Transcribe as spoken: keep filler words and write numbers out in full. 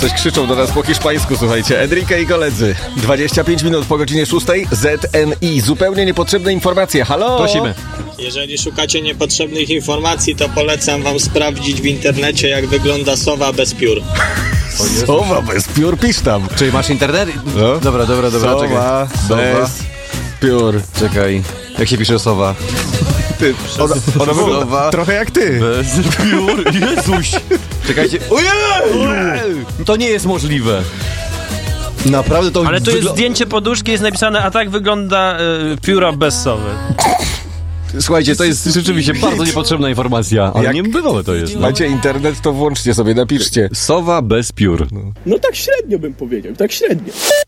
Coś krzyczą do nas po hiszpańsku, słuchajcie. Enrique i koledzy. dwadzieścia pięć minut po godzinie szóstej. Z N I. Zupełnie niepotrzebne informacje. Halo? Prosimy. Jeżeli szukacie niepotrzebnych informacji, to polecam wam sprawdzić w internecie, jak wygląda sowa bez piór. Sowa bez piór, pisz tam. Czyli masz internet? No. Dobra, dobra, dobra, Sowa czekaj. bez piór. Czekaj. Jak się pisze sowa? Ty, ona, ona wygląda Sowa trochę jak ty. bez piór? Jezuś! Czekajcie. Ojej! To nie jest możliwe. Naprawdę to... Ale tu jest wygl- zdjęcie poduszki, jest napisane, a tak wygląda y, pióra bez sowy. Słuchajcie, to jest rzeczywiście bardzo niepotrzebna informacja, ale Jak- niebywałe to jest. No. Macie internet, to włączcie sobie, napiszcie. Sowa bez piór. No tak średnio bym powiedział, tak średnio.